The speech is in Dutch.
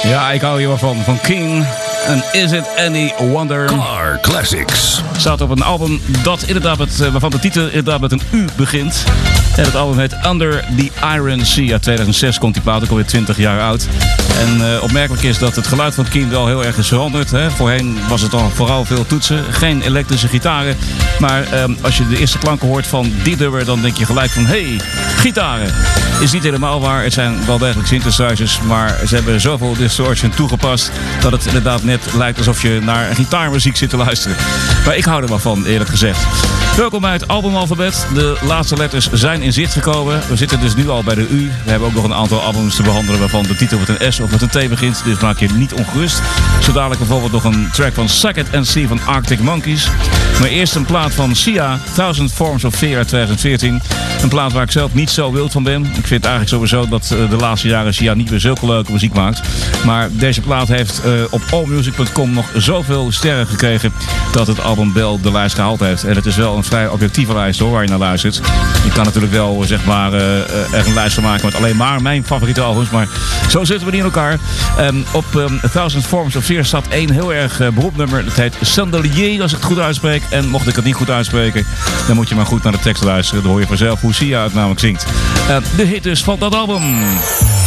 Ja, ik hou hier wel van King. En Is It Any Wonder? Car Classics. Staat op een album dat inderdaad waarvan de titel inderdaad met een U begint. En het album heet Under the Iron Sea. Uit 2006 komt die plaat, ook alweer 20 jaar oud. En opmerkelijk is dat het geluid van King wel heel erg is veranderd. Hè. Voorheen was het al vooral veel toetsen, geen elektrische gitaren. Maar als je de eerste klanken hoort van dit nummer, dan denk je gelijk van hey, gitaren. Is niet helemaal waar. Het zijn wel degelijk synthesizers, maar ze hebben zoveel distortion toegepast dat het inderdaad net lijkt alsof je naar gitaarmuziek zit te luisteren. Maar ik hou er wel van, eerlijk gezegd. Welkom bij het albumalfabet. De laatste letters zijn in zicht gekomen. We zitten dus nu al bij de U. We hebben ook nog een aantal albums te behandelen waarvan de titel met een S of met een T begint. Dus maak je niet ongerust. Zo dadelijk bijvoorbeeld nog een track van Suck It and See van Arctic Monkeys. Maar eerst een plaat van Sia, Thousand Forms of Fear uit 2014. Een plaat waar ik zelf niet zo wild van ben. Ik vind eigenlijk sowieso dat de laatste jaren Sia niet meer zulke leuke muziek maakt. Maar deze plaat heeft op allmusic.com nog zoveel sterren gekregen dat het album wel de lijst gehaald heeft. En het is wel een vrij objectieve lijst hoor, waar je naar luistert. Je kan natuurlijk wel zeg maar er een lijst van maken met alleen maar mijn favoriete albums. Maar zo zitten we niet in elkaar. Op Thousand Forms of Fear staat één heel erg beroemd nummer. Dat heet Chandelier, als ik het goed uitspreek. En mocht ik het niet goed uitspreken, dan moet je maar goed naar de tekst luisteren. Dan hoor je vanzelf hoe Sia het namelijk zingt. De hit dus van dat album.